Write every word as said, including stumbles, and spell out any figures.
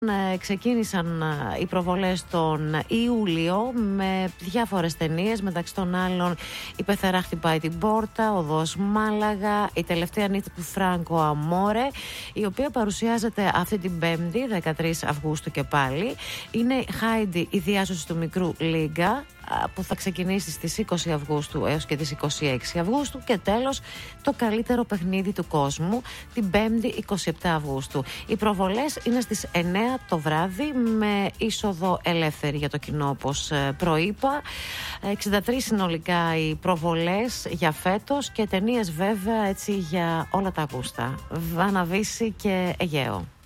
Ξεκίνησαν οι προβολές τον Ιούλιο με διάφορες ταινίες, μεταξύ των άλλων «Η πεθερά χτυπάει την πόρτα», «Οδός Μάλαγα», «Η τελευταία νύχτα του Φράνκο Αμόρε», η οποία παρουσιάζεται αυτή την Πέμπτη, δεκατρείς Αυγούστου και πάλι. Είναι Χάιντι, η διάσωση του μικρού Λίγκα, που θα ξεκινήσει στις είκοσι Αυγούστου έως και τις είκοσι έξι Αυγούστου, και τέλος το καλύτερο παιχνίδι του κόσμου την Πέμπτη είκοσι επτά Αυγούστου. Οι προβολές είναι στις εννέα το βράδυ με είσοδο ελεύθερη για το κοινό, όπως προείπα. εξήντα τρεις συνολικά οι προβολές για φέτος και ταινίες βέβαια έτσι για όλα τα γούστα. Βαναβίση και Αιγαίο.